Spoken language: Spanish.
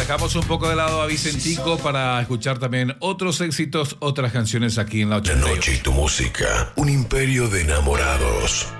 Dejamos un poco de lado a Vicentico para escuchar también otros éxitos, otras canciones aquí en la La 88. noche y tu música, un imperio de enamorados.